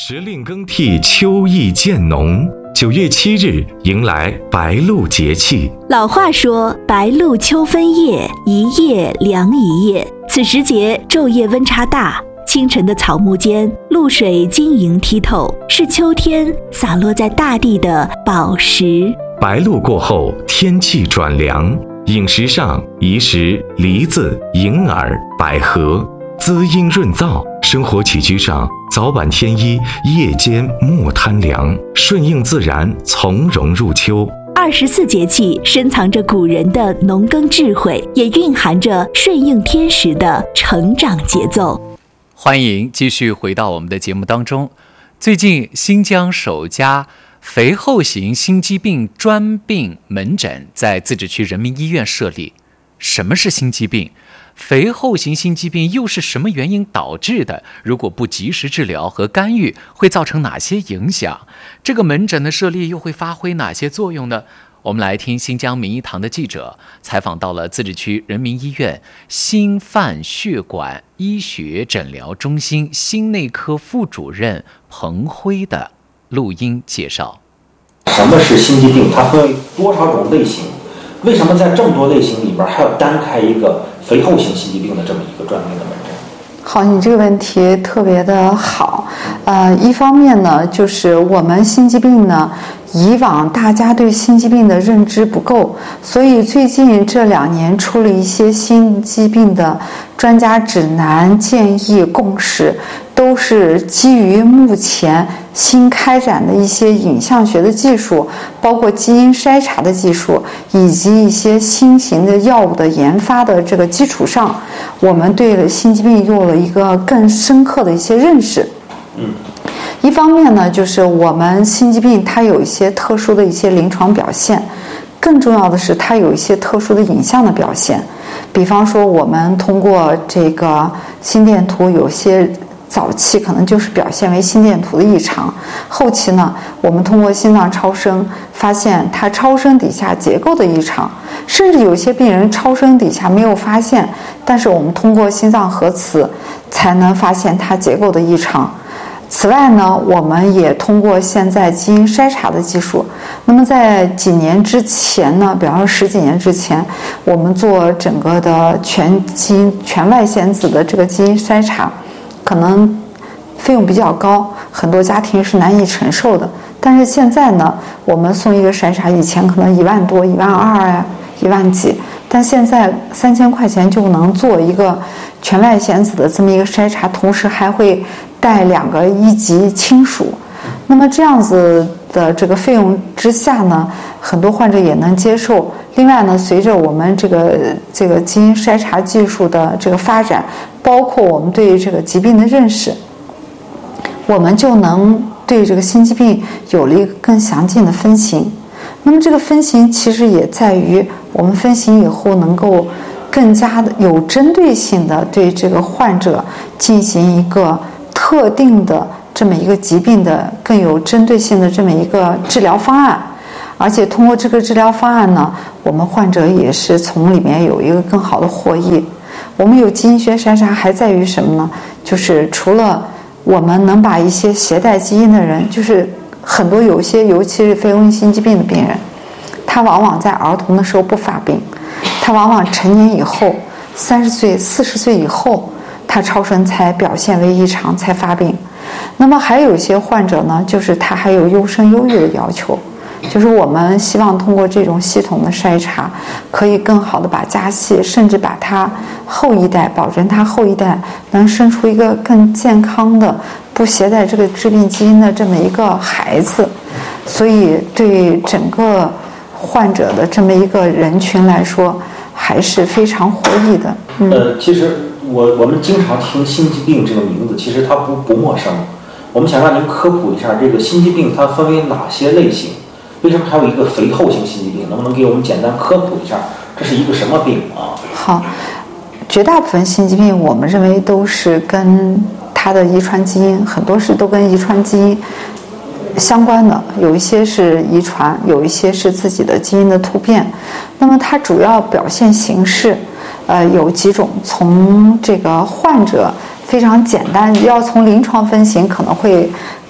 时令更替，秋意渐浓。9月7日迎来白露节气。 老话说，白露秋分夜，一夜凉一夜。此时节昼夜温差大，清晨的草木间，露水晶莹剔透，是秋天洒落在大地的宝石。 白露过后，天气转凉，饮食上宜食梨子、银耳、百合，滋阴润燥；生活起居上，早晚添衣，夜间莫贪凉，顺应自然，从容入秋。 24节气深藏着古人的农耕智慧，也蕴含着顺应天时的成长节奏。 欢迎继续回到我们的节目当中。最近新疆首家肥厚型心肌病专病门诊在自治区人民医院设立。什么是心肌病？肥厚型心肌病又是什么原因导致的？如果不及时治疗和干预，会造成哪些影响？这个门诊的设立又会发挥哪些作用呢？我们来听新疆民医堂的记者采访到了自治区人民医院心泛血管医学诊疗中心心内科副主任彭辉的录音介绍。 什么是心肌病？它分为多少种类型？为什么在这么多类型里边还要单开一个肥厚型心肌病的这么一个专门的门诊？ 好，你这个问题特别的好。一方面呢，就是我们心肌病呢，以往大家对心肌病的认知不够，所以最近这2年出了一些心肌病的专家指南、建议、共识，都是基于目前新开展的一些影像学的技术，包括基因筛查的技术，以及一些新型的药物的研发的这个基础上，我们对心肌病有了一个更深刻的一些认识。一方面呢，就是我们心肌病它有一些特殊的一些临床表现，更重要的是它有一些特殊的影像的表现。比方说，我们通过这个心电图，有些早期可能就是表现为心电图的异常，后期呢，我们通过心脏超声发现它超声底下结构的异常，甚至有些病人超声底下没有发现，但是我们通过心脏核磁才能发现它结构的异常。此外呢，我们也通过现在基因筛查的技术，那么在几年之前呢，比方说10几年之前，我们做整个的全外显子的这个基因筛查，可能费用比较高，很多家庭是难以承受的。但是现在呢，我们送一个筛查，以前可能1万多、1万2呀、1万几，但现在3000块钱就能做一个全外显子的这么一个筛查，同时还会带2个1级亲属。那么这样子的这个费用之下呢，很多患者也能接受。另外呢，随着我们这个基因筛查技术的这个发展，包括我们对这个疾病的认识，我们就能对这个心肌病有了一个更详尽的分型。那么这个分型其实也在于我们分型以后能够更加的有针对性的对这个患者进行一个特定的这么一个疾病的更有针对性的这么一个治疗方案。而且通过这个治疗方案呢，我们患者也是从里面有一个更好的获益。我们有基因学筛查还在于什么呢？就是除了我们能把一些携带基因的人，就是很多有些尤其是非由于心肌病的病人，他往往在儿童的时候不发病，他往往成年以后30岁、40岁以后，他超声才表现为异常才发病。那么还有一些患者呢，就是他还有优生优育的要求，就是我们希望通过这种系统的筛查，可以更好的把家系，甚至把他后一代，保证他后一代能生出一个更健康的不携带这个致病基因的这么一个孩子。所以对整个患者的这么一个人群来说还是非常获益的。 其实我们经常听心肌病这个名字，其实它不陌生。我们想让您科普一下这个心肌病它分为哪些类型，为什么还有一个肥厚型心肌病？能不能给我们简单科普一下，这是一个什么病啊？ 好，绝大部分心肌病我们认为都是跟它的遗传基因，很多是都跟遗传基因相关的，有一些是遗传，有一些是自己的基因的突变。那么它主要表现形式有几种，从这个患者非常简单，要从临床分型可能会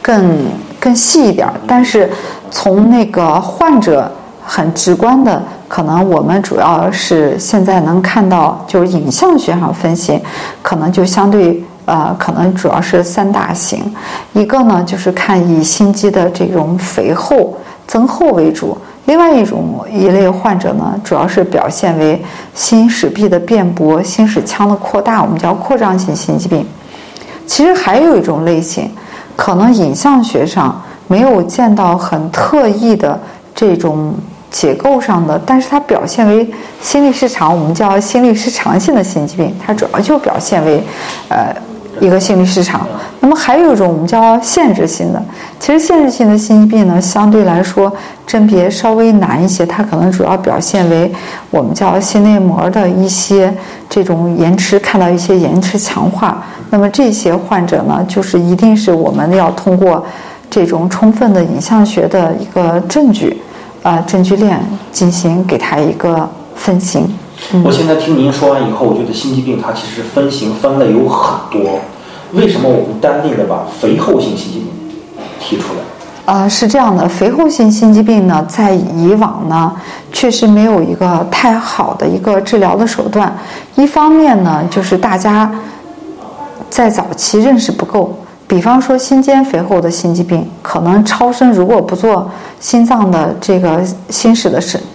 更细一点，但是从那个患者很直观的，可能我们主要是现在能看到，就是影像学上分析，可能就相对可能主要是3大型，一个呢就是看以心肌的这种肥厚增厚为主，另外一类患者呢，主要是表现为心室壁的变薄、心室腔的扩大，我们叫扩张性心肌病。其实还有一种类型，可能影像学上没有见到很特异的这种结构上的，但是它表现为心律失常，我们叫心律失常性的心肌病，它主要就表现为一个心律失常。那么还有一种我们叫限制性的，其实限制性的心肌病呢，相对来说甄别稍微难一些，它可能主要表现为我们叫心内膜的一些这种延迟，看到一些延迟强化。那么这些患者呢，就是一定是我们要通过这种充分的影像学的一个证据链进行给他一个分型。 我现在听您说完以后，我觉得心肌病它其实分类有很多，为什么我们单定的把肥厚性心肌病提出来？ 是这样的，肥厚性心肌病呢，在以往呢，确实没有一个太好的一个治疗的手段。一方面呢，就是大家在早期认识不够，比方说心间肥厚的心肌病，可能超声如果不做心脏的这个心室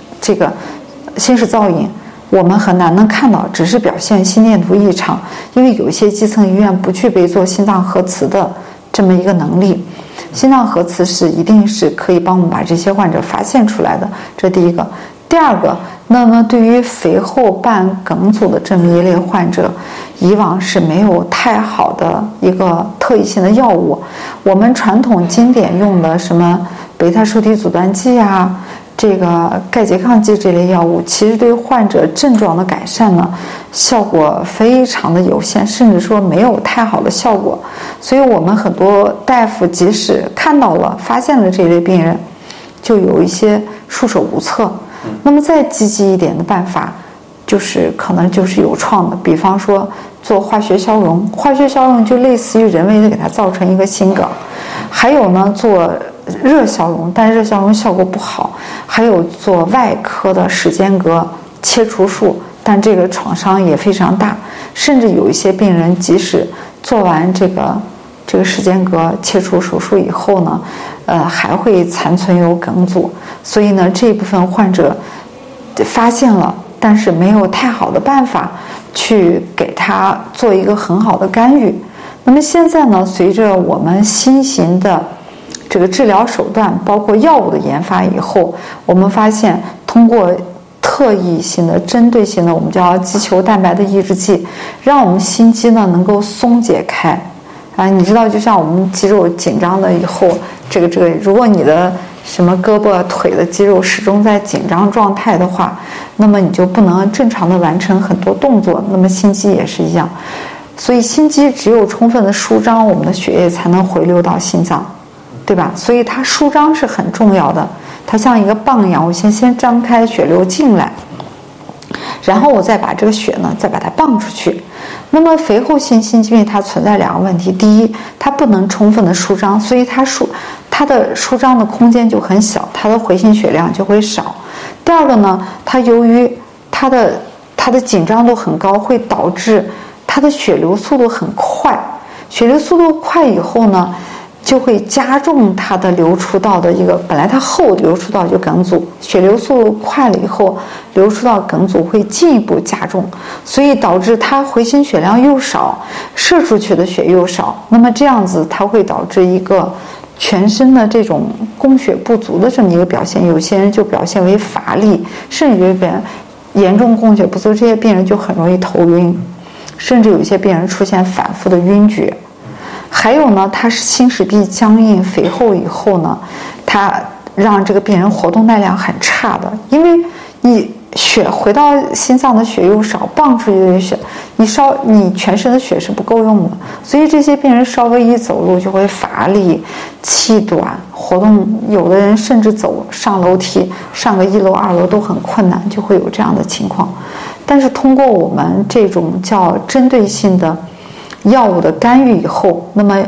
造影，我们很难能看到，只是表现心电图异常，因为有一些基层医院不具备做心脏核磁的这么一个能力。心脏核磁一定是可以帮我们把这些患者发现出来的，这第一个。第二个，那么对于肥厚伴梗阻的这么一类患者，以往是没有太好的一个特异性的药物。我们传统经典用的什么贝塔受体阻断剂啊，这个钙拮抗剂这类药物，其实对患者症状的改善呢，效果非常的有限，甚至说没有太好的效果。所以我们很多大夫即使看到了、发现了这类病人，就有一些束手无策。那么再积极一点的办法，可能就是有创的，比方说做化学消融，化学消融就类似于人为的给它造成一个心梗。还有呢，做热消融，但热消融效果不好。还有做外科的室间隔切除术，但这个创伤也非常大，甚至有一些病人即使做完这个室间隔切除手术以后呢，还会残存有梗阻。所以呢，这一部分患者发现了，但是没有太好的办法去给他做一个很好的干预。那么现在呢，随着我们新型的这个治疗手段，包括药物的研发以后，我们发现通过特异性的、针对性的，我们叫肌球蛋白的抑制剂，让我们心肌呢能够松解开。你知道，就像我们肌肉紧张了以后，如果你的什么胳膊腿的肌肉始终在紧张状态的话，那么你就不能正常的完成很多动作。那么心肌也是一样，所以心肌只有充分的舒张，我们的血液才能回流到心脏，对吧？所以它舒张是很重要的，它像一个棒一样，我先张开，血流进来，然后我再把这个血呢再把它棒出去。那么肥厚性心肌病它存在2个问题，第一，它不能充分的舒张，所以它的舒张的空间就很小，它的回心血量就会少。第二个呢，它由于它的紧张度很高，会导致它的血流速度很快，血流速度快以后呢，就会加重它的流出道的一个，本来它厚，流出道就梗阻，血流速度快了以后，流出道梗阻会进一步加重，所以导致它回心血量又少，射出去的血又少。那么这样子它会导致一个全身的这种供血不足的这么一个表现，有些人就表现为乏力，甚至于严重供血不足，这些病人就很容易头晕，甚至有一些病人出现反复的晕厥。还有呢，它是心室壁僵硬肥厚以后呢，它让这个病人活动耐量很差的，因为你血回到心脏的血又少，泵出去的血，你全身的血是不够用的，所以这些病人稍微一走路就会乏力、气短，活动有的人甚至上楼梯，上个1楼、2楼都很困难，就会有这样的情况。但是通过我们这种叫针对性的药物的干预以后，那么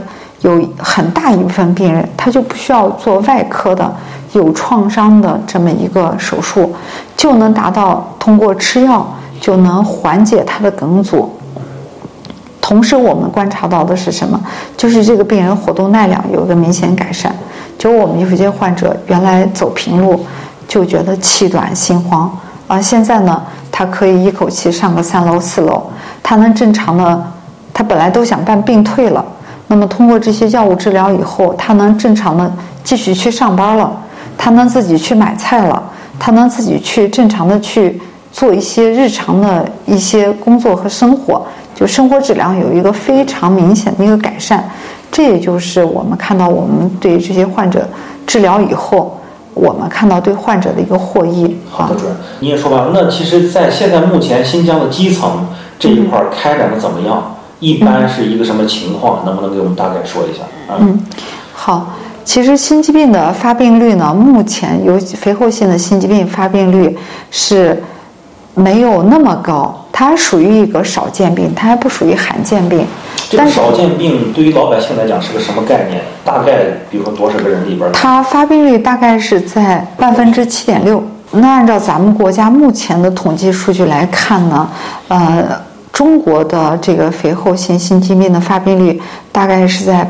有很大一部分病人他就不需要做外科的有创伤的这么一个手术，就能达到通过吃药就能缓解他的梗阻。同时我们观察到的是什么？就是这个病人活动耐量有一个明显改善。就我们有些患者原来走平路就觉得气短心慌，现在呢他可以一口气上个3楼4楼，他能正常的，他本来都想办病退了，那么通过这些药物治疗以后，他能正常的继续去上班了，他能自己去买菜了，他能自己去正常的去做一些日常的一些工作和生活，就生活质量有一个非常明显的一个改善。这也就是我们看到我们对这些患者治疗以后，我们看到对患者的一个获益。 好的，主任，你也说吧。那其实，在现在目前新疆的基层这一块开展的怎么样？一般是一个什么情况？能不能给我们大概说一下？ 好。其实心肌病的发病率呢，目前有肥厚性的心肌病发病率是没有那么高，它还属于一个少见病，它还不属于罕见病。 这个少见病对于老百姓来讲是个什么概念？大概比如说多少个人里边？ 它发病率大概是在7.6%。那按照咱们国家目前的统计数据来看呢，中国的这个肥厚性心肌病的发病率大概是在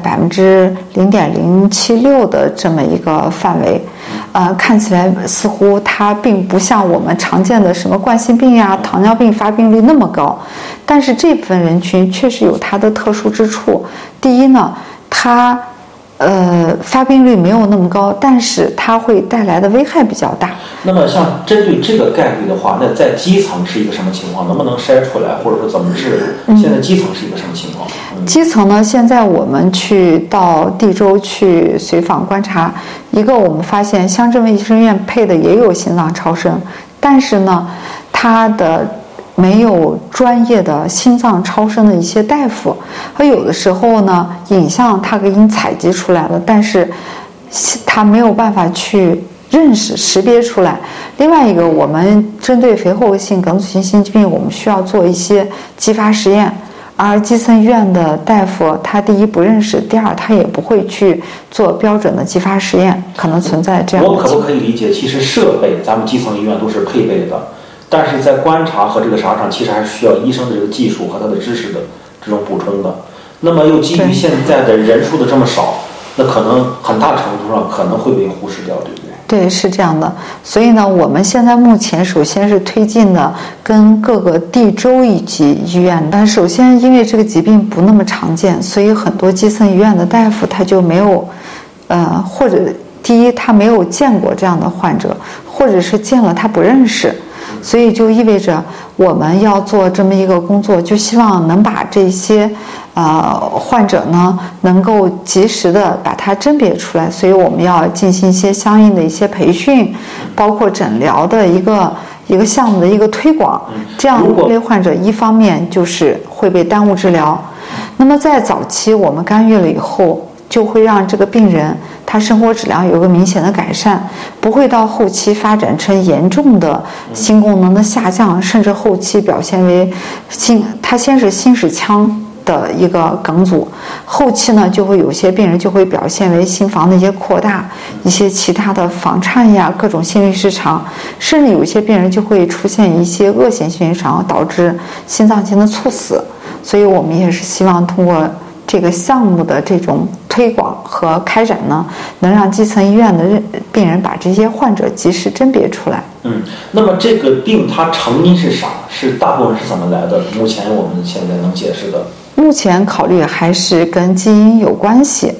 0.076%的这么一个范围，看起来似乎它并不像我们常见的什么冠心病呀、糖尿病发病率那么高，但是这部分人群确实有它的特殊之处。第一呢，它发病率没有那么高，但是它会带来的危害比较大。 那么像针对这个概率的话，那在基层是一个什么情况？能不能筛出来，或者说怎么治？现在基层是一个什么情况？ 基层呢，现在我们去到地州去随访观察，一个我们发现乡镇卫生院配的也有心脏超声，但是呢，它的没有专业的心脏超声的一些大夫，和有的时候呢，影像他给你采集出来了，但是他没有办法去认识识别出来。另外一个，我们针对肥厚性梗阻性心肌病，我们需要做一些激发实验，而基层医院的大夫他第一不认识，第二他也不会去做标准的激发实验，可能存在这样的情况。 我可不可以理解，其实设备咱们基层医院都是配备的，但是在观察和这个啥上，其实还是需要医生的这个技术和他的知识的这种补充的。那么又基于现在的人数的这么少，那可能很大程度上可能会被忽视掉，对不对？ 对，是这样的。所以呢，我们现在目前首先是推进的跟各个地州一级医院。但首先因为这个疾病不那么常见，所以很多基层医院的大夫他就没有，或者第一他没有见过这样的患者，或者是见了他不认识。所以就意味着我们要做这么一个工作，就希望能把这些患者呢能够及时的把它甄别出来。所以我们要进行一些相应的一些培训，包括诊疗的一个项目的一个推广。这样这类患者一方面就是会被耽误治疗，那么在早期我们干预了以后，就会让这个病人他生活质量有个明显的改善，不会到后期发展成严重的心功能的下降，甚至后期表现为他先是心室腔的一个梗阻，后期呢就会有些病人就会表现为心房的一些扩大，一些其他的房颤呀，各种心律失常，甚至有些病人就会出现一些恶性心律失常，导致心脏性的猝死。所以我们也是希望通过这个项目的这种推广和开展呢，能让基层医院的病人把这些患者及时甄别出来。 那么这个病它成因是啥？是大部分是怎么来的？目前我们现在能解释的？ 目前考虑还是跟基因有关系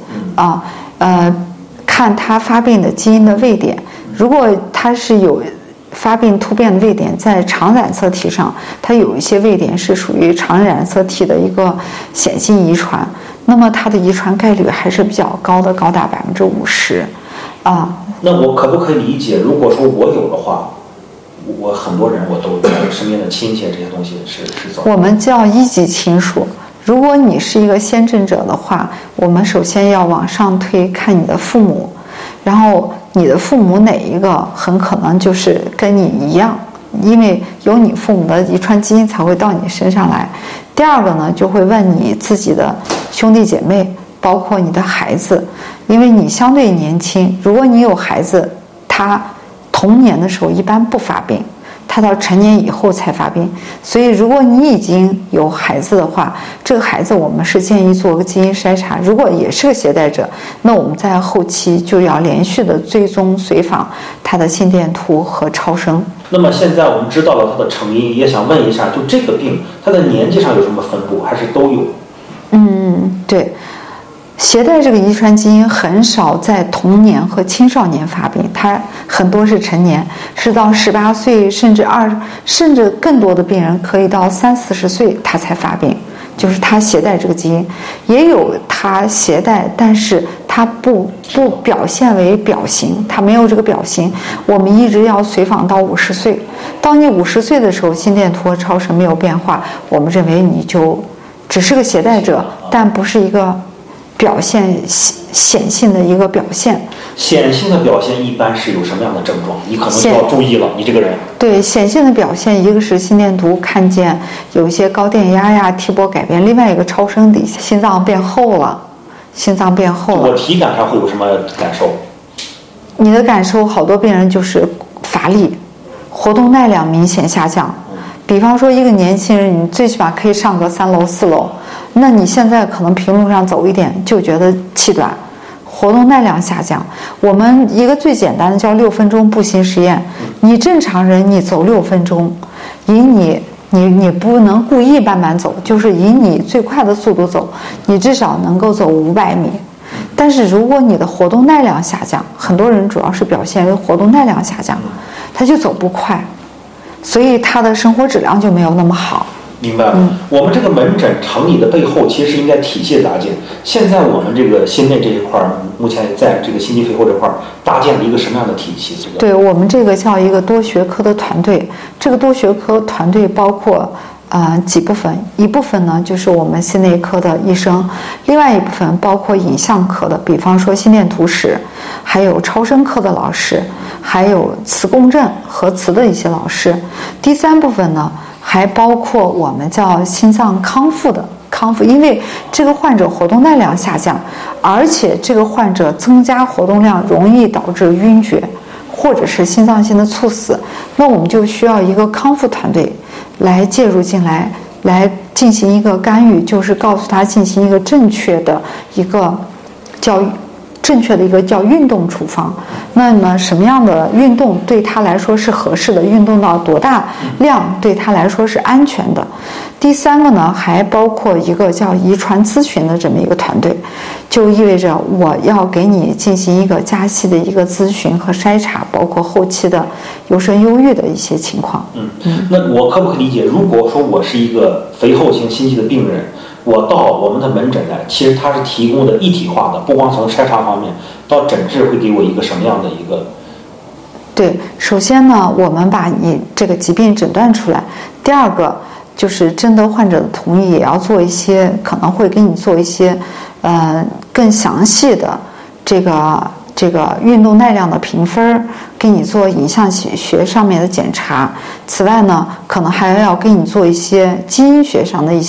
看它发病的基因的位点，如果它是有发病突变的位点在肠染色体上，它有一些位点是属于肠染色体的一个显性遗传，那么它的遗传概率还是比较高的，高达50% 那我可不可以理解，如果说我有的话，我很多人我都身边的亲戚这些东西是怎么？ 我们叫一级亲属。如果你是一个先诊者的话，我们首先要往上推看你的父母，然后你的父母哪一个很可能就是跟你一样，因为有你父母的遗传基因才会到你身上来。第二个呢，就会问你自己的兄弟姐妹包括你的孩子，因为你相对年轻，如果你有孩子，他童年的时候一般不发病，他到成年以后才发病。所以如果你已经有孩子的话，这个孩子我们是建议做个基因筛查，如果也是个携带者，那我们在后期就要连续的追踪随访他的心电图和超声。 那么现在我们知道了它的成因，也想问一下，就这个病它的年纪上有什么分布，还是都有？ 对，携带这个遗传基因很少在童年和青少年发病，它很多是成年，是到18岁甚至更多的病人可以到30-40岁他才发病，就是他携带这个基因。也有他携带，但是他不表现为表型，他没有这个表型，我们一直要随访到50岁。当你50岁的时候，心电图和超声没有变化，我们认为你就只是个携带者，但不是一个表现显性的一个表现。 显性的表现一般是有什么样的症状？你可能就要注意了，你这个人。 对，显性的表现，一个是心电图看见有一些高电压呀、T 波改变，另外一个超声底下心脏变厚了。 我体感上会有什么感受？ 你的感受，好多病人就是乏力，活动耐量明显下降。比方说一个年轻人，你最起码可以上个3楼4楼，那你现在可能平路上走一点就觉得气短，活动耐量下降。我们一个最简单的叫6分钟步行实验，你正常人你走6分钟，以你不能故意慢慢走，就是以你最快的速度走，你至少能够走500米。但是如果你的活动耐量下降，很多人主要是表现为活动耐量下降，他就走不快，所以他的生活质量就没有那么好。 明白了。我们这个门诊成立的背后，其实应该体系搭建。现在我们这个心内这一块，目前在这个心肌肺后这块搭建了一个什么样的体系？ 对，我们这个叫一个多学科的团队。这个多学科团队包括几部分，一部分呢就是我们心内科的医生，另外一部分包括影像科的，比方说心电图室，还有超声科的老师，还有磁共振核磁的一些老师。第三部分呢，还包括我们叫心脏康复，因为这个患者活动耐量下降，而且这个患者增加活动量容易导致晕厥或者是心脏性的猝死，那我们就需要一个康复团队来介入进来，来进行一个干预，就是告诉他进行一个正确的一个叫运动处方。那么什么样的运动对他来说是合适的，运动到多大量对他来说是安全的。第三个呢，还包括一个叫遗传咨询的这么一个团队，就意味着我要给你进行一个加细的一个咨询和筛查，包括后期的优生优育的一些情况。 那我可不可以理解，如果说我是一个肥厚型心肌的病人，我到我们的门诊来，其实它是提供的一体化的，不光从筛查方面，到诊治会给我一个什么样的一个？ 对，首先呢，我们把你这个疾病诊断出来。第二个就是征得患者的同意，也要做一些，可能会给你做一些，更详细的这个运动耐量的评分，给你做影像学上面的检查。此外呢，可能还要给你做一些基因学上的一些